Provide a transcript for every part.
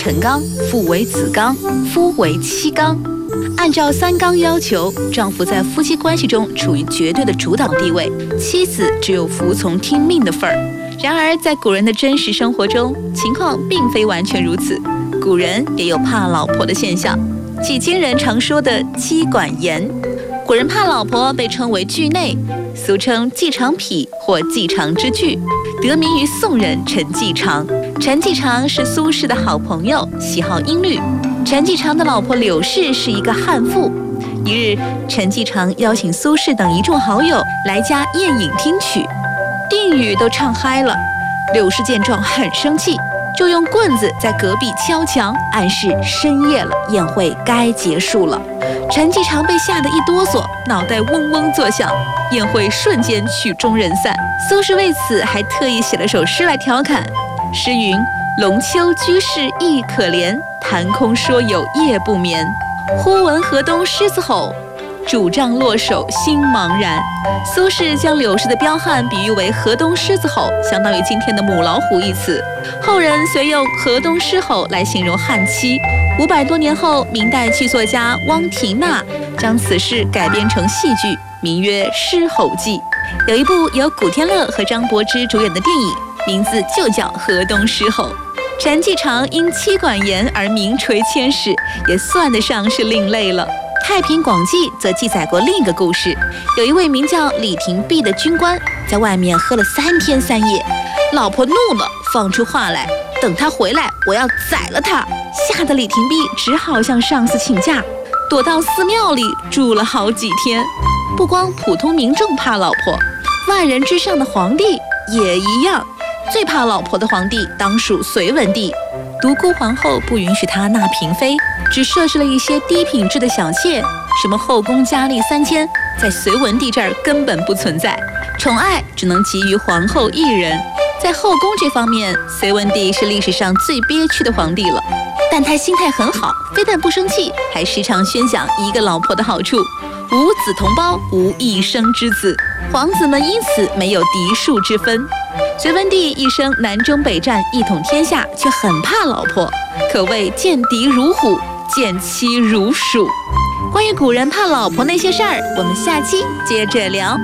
臣纲，父为子纲，夫为妻纲。按照三纲要求，丈夫在夫妻关系中处于绝对的主导地位，妻子只有服从听命的份儿。然而，在古人的真实生活中，情况并非完全如此。古人也有怕老婆的现象，即今人常说的妻管严。古人怕老婆被称为惧内，俗称季常痞或季常之惧，得名于宋人陈季常。陈季常是苏轼的好朋友，喜好音律。陈季常的老婆柳氏是一个悍妇。一日，陈季常邀请苏轼等一众好友来家宴饮听曲，定语都唱嗨了。柳氏见状很生气，就用棍子在隔壁敲墙，暗示深夜了，宴会该结束了。陈季常被吓得一哆嗦，脑袋嗡嗡作响，宴会瞬间曲终人散。苏轼为此还特意写了首诗来调侃，诗云：龙丘居士亦可怜，谈空说有夜不眠。忽闻河东狮子吼，拄杖落手心茫然。苏轼将柳氏的彪悍比喻为河东狮子吼，相当于今天的母老虎一词。后人随用河东狮吼来形容悍妻。500多年后，明代剧作家汪廷纳将此事改编成戏剧，名曰《狮吼记》。有一部由古天乐和张柏芝主演的电影，名字就叫《河东狮吼》。陈季常因妻管严而名垂千史，也算得上是另类了。《太平广记》则记载过另一个故事，有一位名叫李廷弼的军官，在外面喝了3天3夜，老婆怒了，放出话来，等他回来，我要宰了他。吓得李廷弼只好向上司请假，躲到寺庙里住了好几天。不光普通民众怕老婆，万人之上的皇帝也一样。最怕老婆的皇帝当属隋文帝，独孤皇后不允许他纳嫔妃，只设置了一些低品质的小妾，什么后宫佳丽3000，在隋文帝这儿根本不存在，宠爱只能给予皇后一人。在后宫这方面，隋文帝是历史上最憋屈的皇帝了，但他心态很好，非但不生气，还时常宣讲一个老婆的好处：无子同胞，无一生之子，皇子们因此没有嫡庶之分。隋文帝一生南征北战，一统天下，却很怕老婆，可谓见敌如虎，见妻如鼠。关于古人怕老婆那些事儿，我们下期接着聊。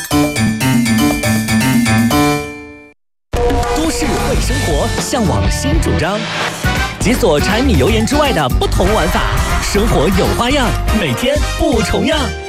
都市会生活，向往新主张，解锁柴米油盐之外的不同玩法，生活有花样，每天不重样。